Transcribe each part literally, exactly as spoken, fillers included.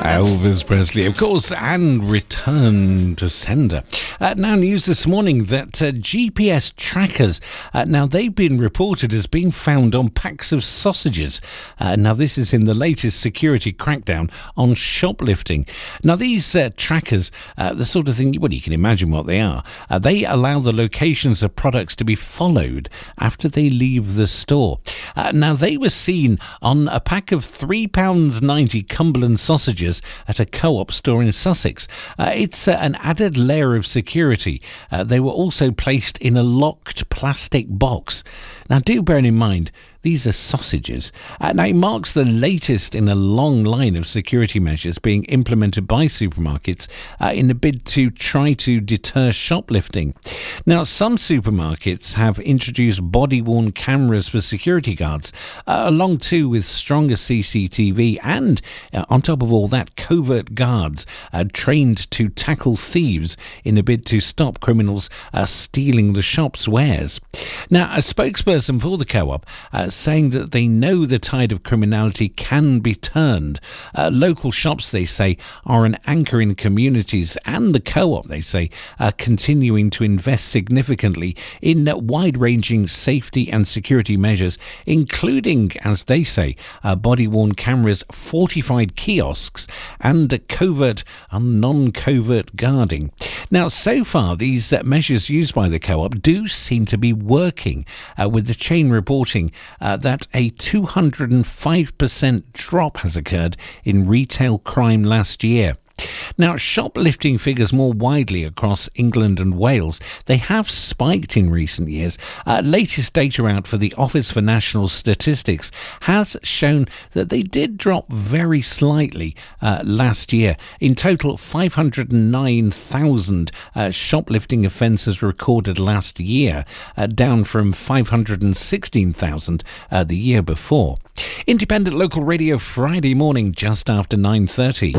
Elvis Presley, of course, and Return to Sender. Uh, now, news this morning that uh, G P S trackers, uh, now they've been reported as being found on packs of sausages. Uh, now, this is in the latest security crackdown on shoplifting. Now, these uh, trackers, uh, the sort of thing, well, you can imagine what they are. Uh, they allow the locations of products to be followed after they leave the store. Uh, now, they were seen on a pack of three pounds ninety Cumberland sausages at a Co-op store in Sussex. Uh, it's uh, an added layer of security. Uh, they were also placed in a locked plastic box. Now, do bear in mind, these are sausages. Uh, now, it marks the latest in a long line of security measures being implemented by supermarkets uh, in a bid to try to deter shoplifting. Now, some supermarkets have introduced body-worn cameras for security guards, uh, along too with stronger C C T V and, uh, on top of all that, covert guards uh, trained to tackle thieves in a bid to stop criminals uh, stealing the shop's wares. Now, a spokesperson for the Co-op uh, saying that they know the tide of criminality can be turned. Uh, local shops, they say, are an anchor in communities, and the Co-op, they say, are continuing to invest significantly in uh, wide-ranging safety and security measures, including, as they say, uh, body-worn cameras, fortified kiosks, and uh, covert and non-covert guarding. Now, so far, these uh, measures used by the Co-op do seem to be working, uh, with the chain reporting uh, that a two hundred five percent drop has occurred in retail crime last year. Now, shoplifting figures more widely across England and Wales. They have spiked in recent years. Uh, latest data out for the Office for National Statistics has shown that they did drop very slightly uh, last year. In total, five hundred nine thousand uh, shoplifting offences recorded last year, uh, down from five hundred sixteen thousand uh, the year before. Independent Local Radio, Friday morning, just after nine thirty.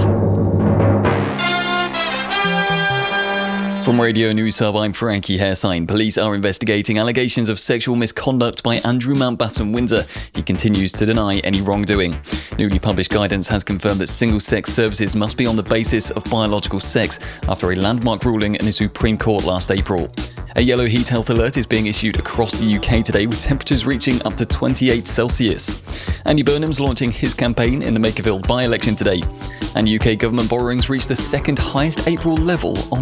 From Radio News Hub, I'm Frankie Hairsign. Police are investigating allegations of sexual misconduct by Andrew Mountbatten Windsor. He continues to deny any wrongdoing. Newly published guidance has confirmed that single-sex services must be on the basis of biological sex after a landmark ruling in the Supreme Court last April. A yellow heat health alert is being issued across the U K today, with temperatures reaching up to twenty-eight Celsius. Andy Burnham's launching his campaign in the Makerfield by-election today. And U K government borrowings reached the second highest April level on